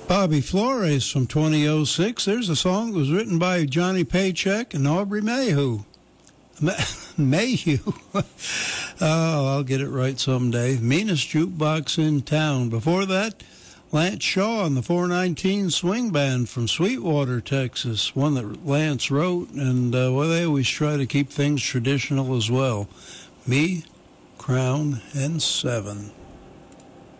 Bobby Flores from 2006. There's a song that was written by Johnny Paycheck and Aubrey Mayhew. Mayhew. Oh, I'll get it right someday. Meanest Jukebox in Town. Before that, Lance Shaw and the 419 Swing Band from Sweetwater, Texas. One that Lance wrote, and well, they always try to keep things traditional as well. Me, Crown, and Seven.